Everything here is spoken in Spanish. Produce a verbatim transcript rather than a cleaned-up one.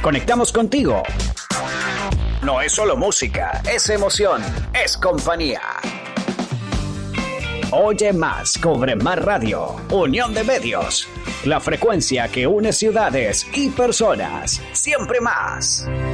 conectamos contigo. No es solo música, es emoción, es compañía. Oye más, cobre más radio, unión de medios, la frecuencia que une ciudades y personas, siempre más.